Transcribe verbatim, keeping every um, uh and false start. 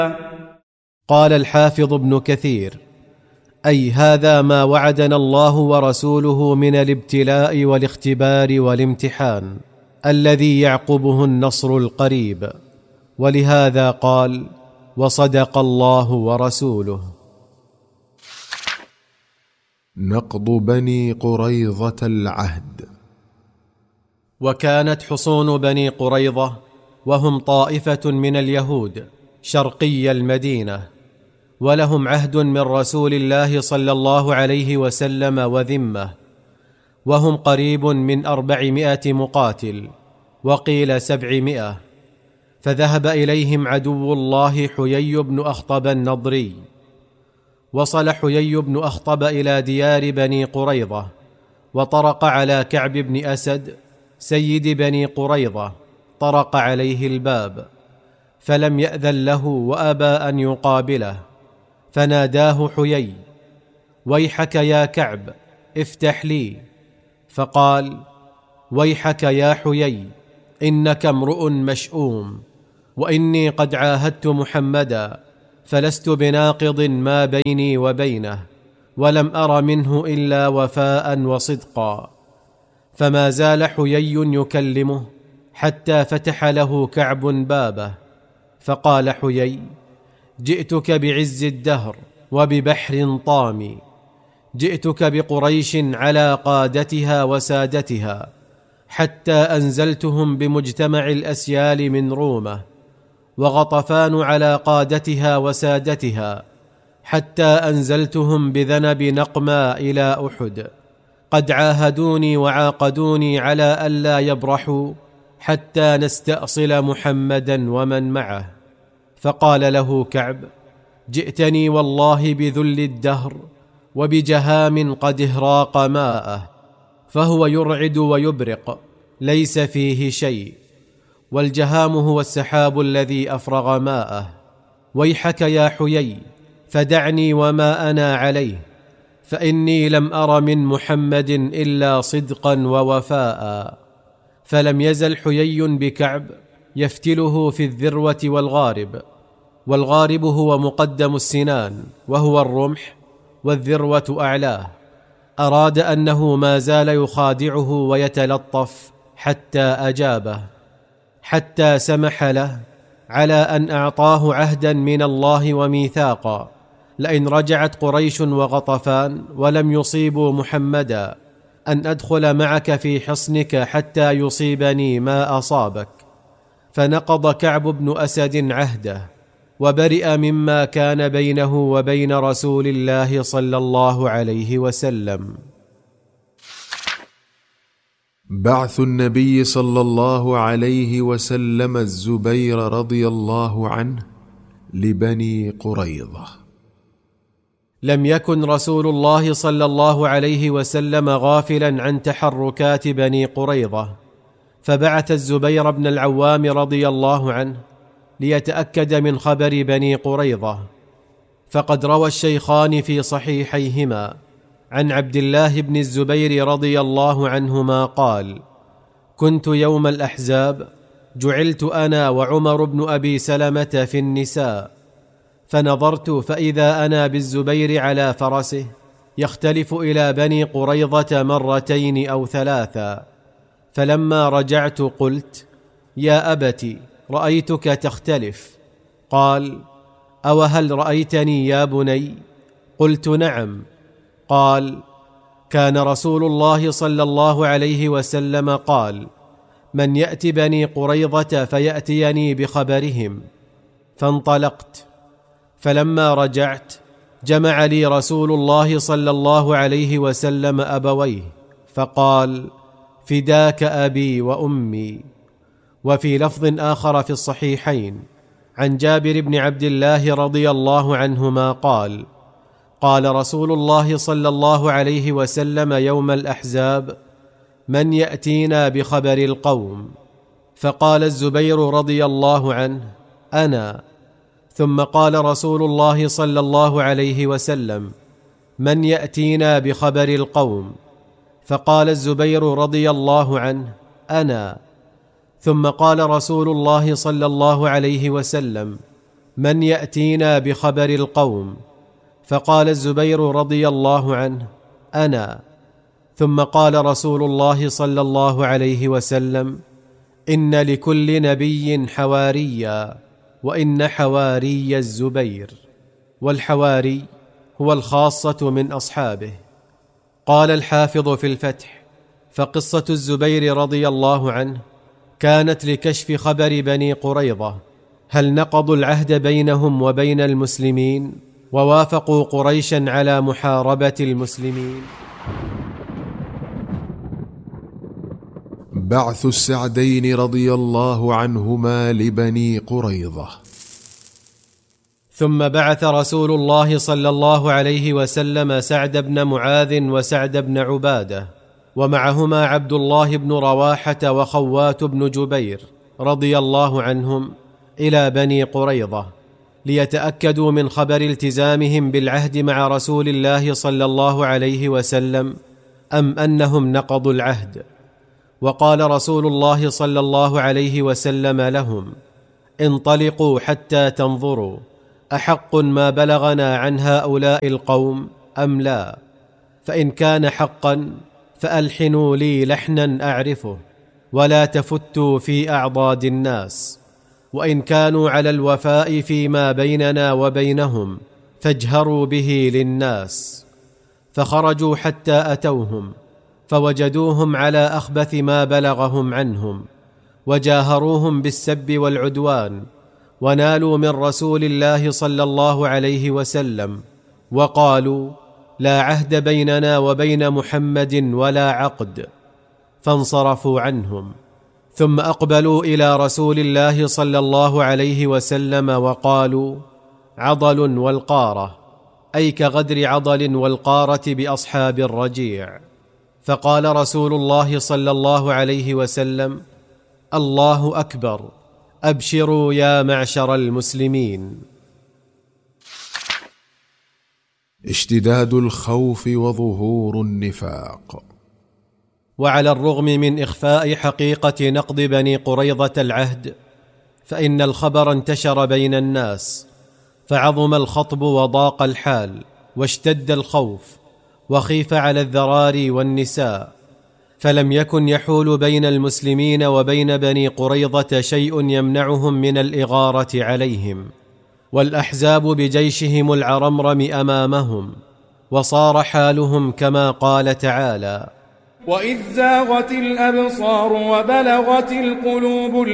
قال الحافظ ابن كثير: أي هذا ما وعدنا الله ورسوله من الابتلاء والاختبار والامتحان الذي يعقبه النصر القريب، ولهذا قال: وصدق الله ورسوله. نقض بني قريظة العهد. وكانت حصون بني قريظة وهم طائفة من اليهود شرقي المدينة، ولهم عهد من رسول الله صلى الله عليه وسلم وذمة، وهم قريب من أربعمائة مقاتل، وقيل سبعمائة. فذهب إليهم عدو الله حيي بن أخطب النضري. وصل حيي بن أخطب إلى ديار بني قريظة، وطرق على كعب بن أسد سيد بني قريظة، طرق عليه الباب فلم يأذن له وأبى أن يقابله، فناداه حيي: ويحك يا كعب، افتح لي. فقال: ويحك يا حيي، إنك امرؤ مشؤوم، وإني قد عاهدت محمدا، فلست بناقض ما بيني وبينه، ولم أر منه إلا وفاء وصدقا. فما زال حيي يكلمه حتى فتح له كعب بابه، فقال حيي: جئتك بعز الدهر وببحر طامي، جئتك بقريش على قادتها وسادتها، حتى أنزلتهم بمجتمع الأسيال من رومة، وغطفان على قادتها وسادتها، حتى أنزلتهم بذنب نقما إلى أحد. قد عاهدوني وعاقدوني على ألا يبرحوا حتى نستأصل محمدا ومن معه. فقال له كعب: جئتني والله بذل الدهر وبجهام قد اهراق ماءه، فهو يرعد ويبرق ليس فيه شيء، والجهام هو السحاب الذي أفرغ ماءه. ويحك يا حيي، فدعني وما أنا عليه، فإني لم أر من محمد إلا صدقا ووفاء. فلم يزل حيي بكعب يفتله في الذروة والغارب، والغارب هو مقدم السنان وهو الرمح، والذروة أعلاه. أراد أنه ما زال يخادعه ويتلطف حتى أجابه، حتى سمح له على أن أعطاه عهدا من الله وميثاقا: لئن رجعت قريش وغطفان ولم يصيبوا محمدا أن أدخل معك في حصنك حتى يصيبني ما أصابك. فنقض كعب بن أسد عهده، وبرئ مما كان بينه وبين رسول الله صلى الله عليه وسلم. بعث النبي صلى الله عليه وسلم الزبير رضي الله عنه لبني قريظة. لم يكن رسول الله صلى الله عليه وسلم غافلا عن تحركات بني قريظة، فبعث الزبير بن العوام رضي الله عنه ليتأكد من خبر بني قريظة. فقد روى الشيخان في صحيحيهما عن عبد الله بن الزبير رضي الله عنهما قال: كنت يوم الأحزاب جعلت أنا وعمر بن أبي سلمة في النساء، فنظرت فإذا أنا بالزبير على فرسه يختلف إلى بني قريظة مرتين أو ثلاثا. فلما رجعت قلت: يا أبت، رأيتك تختلف. قال: أو هل رأيتني يا بني؟ قلت: نعم. قال: كان رسول الله صلى الله عليه وسلم قال: من يأتي بني قريظة فيأتيني بخبرهم. فانطلقت، فلما رجعت جمع لي رسول الله صلى الله عليه وسلم أبويه، فقال: فداك أبي وأمي. وفي لفظ آخر في الصحيحين عن جابر بن عبد الله رضي الله عنهما قال: قال رسول الله صلى الله عليه وسلم يوم الأحزاب: من يأتينا بخبر القوم؟ فقال الزبير رضي الله عنه: أنا. ثم قال رسول الله صلى الله عليه وسلم: من يأتينا بخبر القوم؟ فقال الزبير رضي الله عنه: أنا. ثم قال رسول الله صلى الله عليه وسلم: من يأتينا بخبر القوم؟ فقال الزبير رضي الله عنه: أنا. ثم قال رسول الله صلى الله عليه وسلم: إن لكل نبي حواريا، وإن حواري الزبير. والحواري هو الخاصة من أصحابه. قال الحافظ في الفتح: فقصة الزبير رضي الله عنه كانت لكشف خبر بني قريظة، هل نقضوا العهد بينهم وبين المسلمين ووافقوا قريشا على محاربة المسلمين. بعث السعدين رضي الله عنهما لبني قريظة. ثم بعث رسول الله صلى الله عليه وسلم سعد بن معاذ وسعد بن عبادة، ومعهما عبد الله بن رواحة وخوات بن جبير رضي الله عنهم إلى بني قريظة ليتأكدوا من خبر التزامهم بالعهد مع رسول الله صلى الله عليه وسلم أم أنهم نقضوا العهد. وقال رسول الله صلى الله عليه وسلم لهم: انطلقوا حتى تنظروا أحق ما بلغنا عن هؤلاء القوم أم لا، فإن كان حقا فألحنوا لي لحنا أعرفه، ولا تفتوا في أعضاد الناس، وإن كانوا على الوفاء فيما بيننا وبينهم فاجهروا به للناس. فخرجوا حتى أتوهم فوجدوهم على أخبث ما بلغهم عنهم، وجاهروهم بالسب والعدوان، ونالوا من رسول الله صلى الله عليه وسلم وقالوا: لا عهد بيننا وبين محمد ولا عقد. فانصرفوا عنهم، ثم أقبلوا إلى رسول الله صلى الله عليه وسلم وقالوا: عضل والقارة، أي كغدر عضل والقارة بأصحاب الرجيع. فقال رسول الله صلى الله عليه وسلم: الله أكبر، أبشروا يا معشر المسلمين. اشتداد الخوف وظهور النفاق. وعلى الرغم من إخفاء حقيقة نقض بني قريظة العهد، فإن الخبر انتشر بين الناس، فعظم الخطب وضاق الحال، واشتد الخوف، وخيف على الذراري والنساء، فلم يكن يحول بين المسلمين وبين بني قريظة شيء يمنعهم من الإغارة عليهم، والأحزاب بجيشهم العرمرم أمامهم، وصار حالهم كما قال تعالى: وإذ زاغت الأبصار وبلغت القلوب